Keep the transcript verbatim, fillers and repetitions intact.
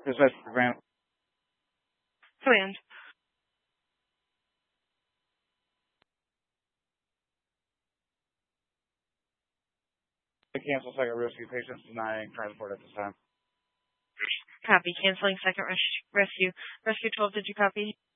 This is Grant. Command. I cancel second rescue patients denying transport at this time. Copy. Canceling second res- rescue. Rescue twelve, did you copy?